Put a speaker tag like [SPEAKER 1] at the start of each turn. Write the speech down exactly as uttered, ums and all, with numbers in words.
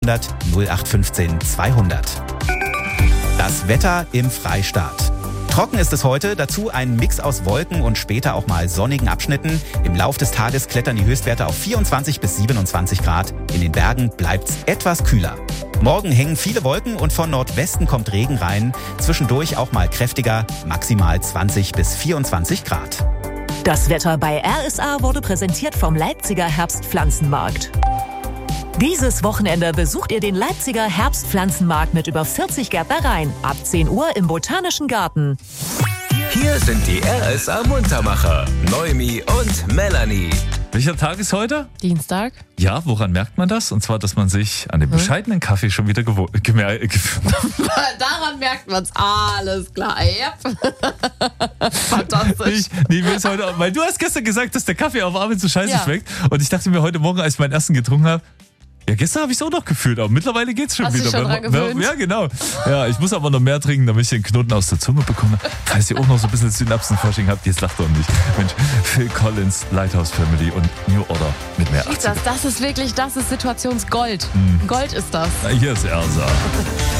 [SPEAKER 1] null acht fünfzehn zweihundert. Das Wetter im Freistaat. Trocken ist es heute, dazu ein Mix aus Wolken und später auch mal sonnigen Abschnitten. Im Lauf des Tages klettern die Höchstwerte auf vierundzwanzig bis siebenundzwanzig Grad. In den Bergen bleibt's etwas kühler. Morgen hängen viele Wolken und von Nordwesten kommt Regen rein. Zwischendurch auch mal kräftiger, maximal zwanzig bis vierundzwanzig Grad.
[SPEAKER 2] Das Wetter bei R S A wurde präsentiert vom Leipziger Herbstpflanzenmarkt. Dieses Wochenende besucht ihr den Leipziger Herbstpflanzenmarkt mit über vierzig Gärtnereien. Ab zehn Uhr im Botanischen Garten.
[SPEAKER 3] Hier sind die R S A Muntermacher, Noemi und Melanie.
[SPEAKER 4] Welcher Tag ist heute?
[SPEAKER 5] Dienstag.
[SPEAKER 4] Ja, woran merkt man das? Und zwar, dass man sich an dem bescheidenen Kaffee schon wieder gewo- gemerkt
[SPEAKER 5] Daran merkt man es. Alles klar. Yep. Fantastisch.
[SPEAKER 4] Ich, nee, mir ist heute, weil du hast gestern gesagt, dass der Kaffee auf Arbeit so scheiße
[SPEAKER 5] Ja.
[SPEAKER 4] schmeckt. Und ich dachte mir heute Morgen, als ich meinen ersten getrunken habe, ja, gestern habe ich es auch noch gefühlt, aber mittlerweile geht's schon
[SPEAKER 5] Hast
[SPEAKER 4] wieder.
[SPEAKER 5] dich schon dran gewöhnt?
[SPEAKER 4] Ja, genau. Ja, ich muss aber noch mehr trinken, damit ich den Knoten aus der Zunge bekomme. Falls ihr auch noch so ein bisschen Synapsenforschung habt, jetzt lacht doch nicht. Mensch, Phil Collins, Lighthouse Family und New Order mit mehr
[SPEAKER 5] Siehst
[SPEAKER 4] achtzig.
[SPEAKER 5] das, das ist wirklich, das ist Situationsgold. Gold ist das.
[SPEAKER 4] Hier ist Ersa.